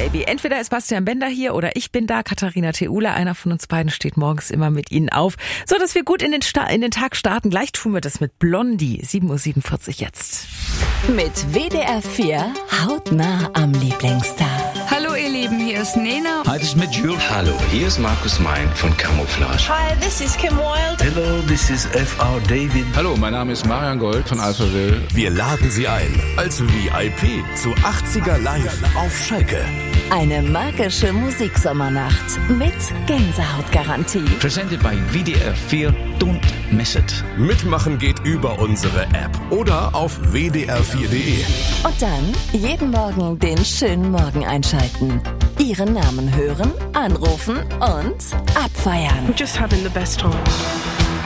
Baby. Entweder ist Bastian Bender hier oder ich bin da, Katharina Theula. Einer von uns beiden steht morgens immer mit Ihnen auf, so dass wir gut in den Tag starten. Gleich tun wir das mit Blondie. 7.47 Uhr jetzt. Mit WDR 4 hautnah am Lieblingsstar. Hallo ihr Lieben, hier ist Nena. Hi, this is mit Jules. Hallo, hier ist Markus Mein von Camouflage. Hi, this is Kim Wilde. Hello, this is F.R. David. Hallo, mein Name ist Marian Gold von Alphaville. Wir laden Sie ein als VIP zu 80er Live auf Schalke. Eine magische Musiksommernacht mit Gänsehautgarantie. Presented by WDR 4. Don't miss it. Mitmachen geht über unsere App oder auf wdr4.de. Und dann jeden Morgen den schönen Morgen einschalten. Ihren Namen hören, anrufen und abfeiern. We're just having the best time.